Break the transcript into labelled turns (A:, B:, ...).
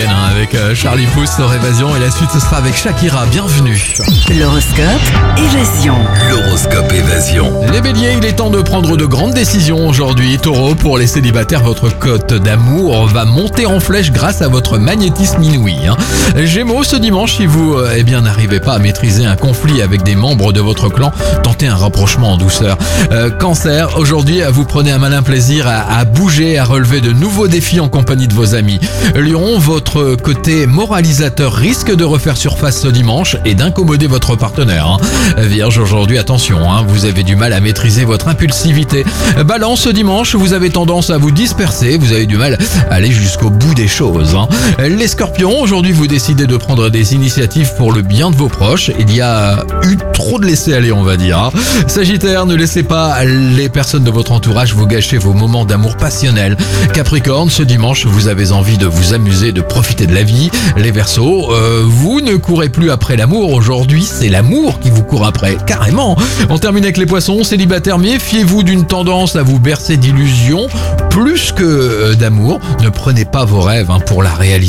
A: week-end avec Charlie Puth sur Évasion et la suite ce sera avec Shakira. Bienvenue.
B: L'horoscope Évasion.
C: L'horoscope Évasion.
A: Les béliers, il est temps de prendre de grandes décisions aujourd'hui. Taureau, pour les célibataires, votre cote d'amour va monter en flèche grâce à votre magnétisme inouï. Gémeaux, ce dimanche, si vous n'arrivez pas à maîtriser un conflit avec des membres de votre clan, tentez un rapprochement en douceur. Cancer, aujourd'hui, vous prenez un malin plaisir à bouger, à relever de nouveaux défis en compagnie de vos amis. Lion, votre côté moralisateur risque de refaire surface ce dimanche et d'incommoder votre partenaire. Vierge, aujourd'hui, attention, vous avez du mal à maîtriser votre impulsivité. Balance, ce dimanche, vous avez tendance à vous disperser, vous avez du mal à aller jusqu'au bout des choses. Les scorpions, aujourd'hui, vous décidez de prendre des initiatives pour le bien de vos proches. Il y a eu trop de laisser-aller, on va dire. Sagittaire, ne laissez pas les personnes de votre entourage vous gâcher vos moments d'amour passionnel. Capricorne, ce dimanche, vous avez envie de vous amuser, de profiter de la vie. Les Verseaux, vous ne courez plus après l'amour. Aujourd'hui, c'est l'amour qui vous court après, carrément. On termine avec les Poissons. Célibataires, méfiez-vous d'une tendance à vous bercer d'illusions plus que d'amour. Ne prenez pas vos rêves pour la réaliser.